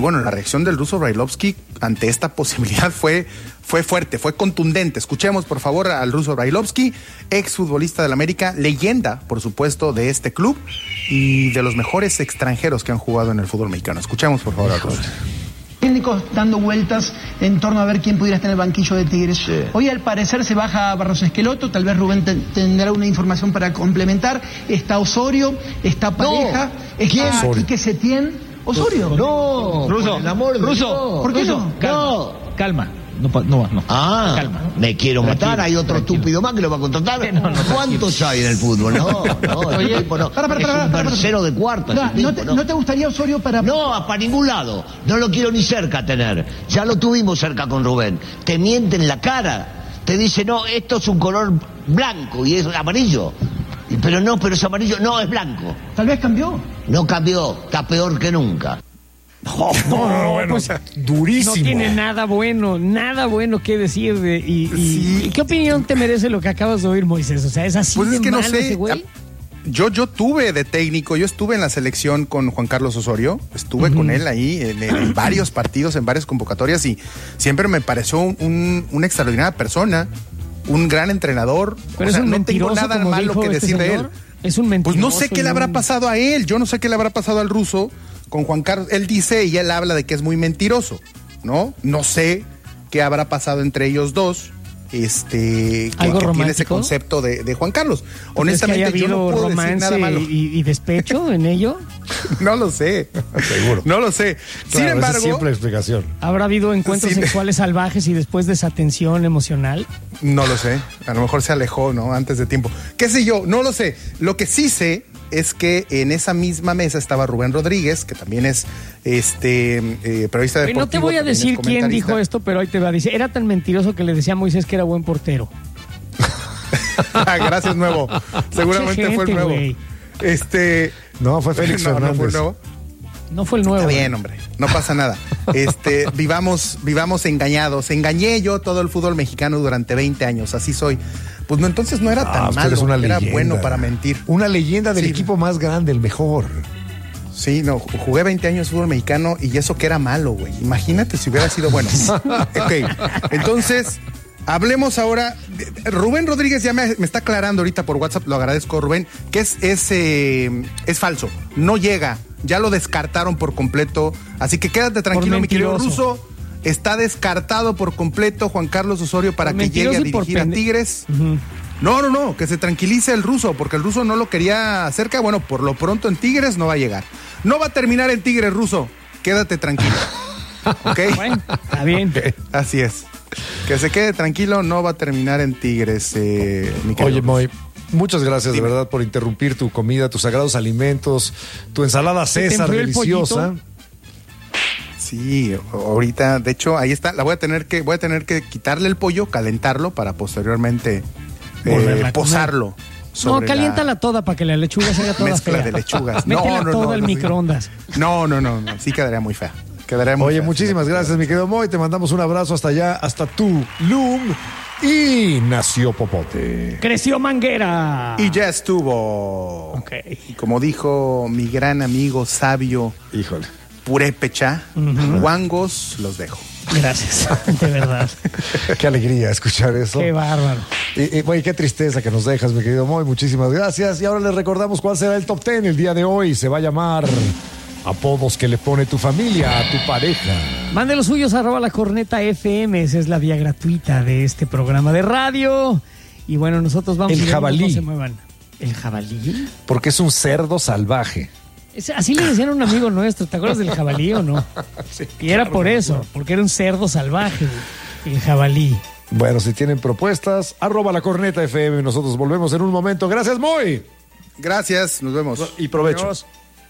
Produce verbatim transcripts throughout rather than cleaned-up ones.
bueno, la reacción del ruso Brailovsky ante esta posibilidad fue, fue fuerte, fue contundente. Escuchemos, por favor, al ruso Brailovsky, exfutbolista del América, leyenda, por supuesto, de este club y de los mejores extranjeros que han jugado en el fútbol mexicano. Escuchemos, por favor, al ruso. Técnicos dando vueltas en torno a ver quién pudiera estar en el banquillo de Tigres. Sí. Hoy al parecer se baja Barros Esqueloto, tal vez Rubén te, tendrá una información para complementar. Está Osorio, está Pareja, no. está Quique Setién. Osorio. No, Ruso, el amor Ruso, ¿por qué Ruso, no? Calma, No. calma. No, no, no. Ah, calma. Me quiero Tranquilo, matar, hay otro tranquilo. estúpido más que lo va a contratar. No, no, ¿Cuántos hay en el fútbol? No, no, Oye, el tipo no. para, para, es para, un para, para, tercero de cuarta. No, ese tipo, no, te, no. ¿No te gustaría Osorio para...? No, para ningún lado. No lo quiero ni cerca tener. Ya lo tuvimos cerca con Rubén. Te miente en la cara. Te dice, no, esto es un color blanco y es amarillo. Pero no, pero es amarillo. No, es blanco. Tal vez cambió. No cambió. Está peor que nunca. No, no, no, bueno, pues, durísimo. No tiene nada bueno, nada bueno que decir. De, y, y, Sí. ¿y qué opinión te merece lo que acabas de oír, Moisés? O sea, es así Pues de es que no malo sé. ese güey. Yo, yo tuve de técnico, yo estuve en la selección con Juan Carlos Osorio, estuve uh-huh. con él ahí en, en varios partidos, en varias convocatorias y siempre me pareció un, un, una extraordinaria persona, un gran entrenador. Pero o es sea, un no tengo nada malo que este decir de él. Es un mentiroso. Pues no sé qué le habrá pasado a él, yo no sé qué le habrá pasado al ruso con Juan Carlos. Él dice y él habla de que es muy mentiroso, ¿no? No sé qué habrá pasado entre ellos dos. Este, que, que tiene ese concepto de, de Juan Carlos. Honestamente, que yo no puedo decir nada malo. Y, y despecho en ello. No lo sé. Seguro. No lo sé. Claro, Sin embargo, esa es siempre la explicación. ¿Habrá habido encuentros sí, sexuales salvajes y después desatención emocional? No lo sé. A lo mejor se alejó, ¿no? Antes de tiempo. ¿Qué sé yo? No lo sé. Lo que sí sé es que en esa misma mesa estaba Rubén Rodríguez, que también es este eh, periodista deportivo. No te voy a decir quién dijo esto, pero ahí te va. Dice, era tan mentiroso que le decía a Moisés que era buen portero. Gracias, Nuevo. Seguramente gente, fue el Nuevo. Wey. Este, no, fue Félix no, Fernández. No fue el Nuevo. No fue el Nuevo. Está bien, hombre. No pasa nada. Este, vivamos, vivamos engañados. Engañé yo todo el fútbol mexicano durante veinte años. Así soy. Pues no, entonces no era tan ah, malo. Una era leyenda. Bueno para mentir. Una leyenda del sí. equipo más grande, el mejor. Sí, no, jugué veinte años fútbol mexicano y eso que era malo, güey. Imagínate si hubiera sido bueno. Ok, entonces, hablemos ahora. Rubén Rodríguez ya me, me está aclarando ahorita por WhatsApp, lo agradezco, Rubén, que es, es, eh, es falso. No llega, ya lo descartaron por completo. Así que quédate tranquilo, mi querido Ruso. Está descartado por completo Juan Carlos Osorio para que llegue a dirigir a Tigres. Uh-huh. No, no, no, que se tranquilice el ruso, porque el ruso no lo quería cerca. Bueno, por lo pronto en Tigres no va a llegar. No va a terminar en Tigres, ruso. Quédate tranquilo. ¿Ok? Bueno, está bien. Okay. Así es. Que se quede tranquilo, no va a terminar en Tigres, eh, mi querido Oye, Moy, muchas gracias Dime. de verdad por interrumpir tu comida, tus sagrados alimentos, tu ensalada César deliciosa. Sí, ahorita, de hecho, ahí está. La voy a tener que, voy a tener que quitarle el pollo, calentarlo para posteriormente eh, posarlo. No, caliéntala la... toda para que la lechuga se haga toda mezcla fea. de lechugas. Métela no, no, todo no, al no, microondas. No, no, no, no, sí quedaría muy fea. Quedaría muy Oye, fea, muchísimas sí, gracias, mi querido Moy. Te mandamos un abrazo hasta allá, hasta Tulum. Y nació Popote. Creció Manguera. Y ya estuvo. Ok. Y como dijo mi gran amigo sabio. Híjole. Purépecha, uh-huh. Guangos, los dejo. Gracias, de verdad. Qué alegría escuchar eso. Qué bárbaro. Y, y bueno, qué tristeza que nos dejas, mi querido Moy. Muchísimas gracias. Y ahora les recordamos cuál será el top ten el día de hoy. Se va a llamar apodos que le pone tu familia a tu pareja. Mande los suyos, arroba la corneta F M. Esa es la vía gratuita de este programa de radio. Y bueno, nosotros vamos el a jabalí. No se muevan. ¿El jabalí? Porque es un cerdo salvaje. Es, así le decían a un amigo nuestro, ¿te acuerdas del jabalí o no? Sí, y era claro, por eso, claro. porque era un cerdo salvaje, el jabalí. Bueno, si tienen propuestas, arroba la corneta F M. Nosotros volvemos en un momento. Gracias, Moy. Gracias, nos vemos. Y provecho. Adiós.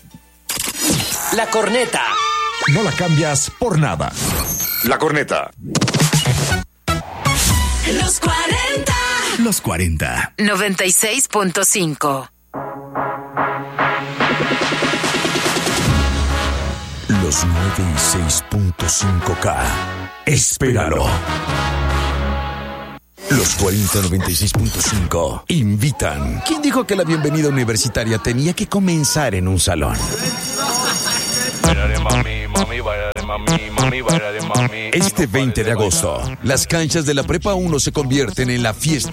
La corneta. No la cambias por nada. La corneta. Los cuarenta. Los cuarenta. noventa y seis punto cinco. Los noventa y seis punto cinco K. Espéralo. Los cuarenta noventa y seis punto cinco invitan. ¿Quién dijo que la bienvenida universitaria tenía que comenzar en un salón? Bailaré, mami, mami, bailaré. Este veinte de agosto, las canchas de la Prepa uno se convierten en la fiesta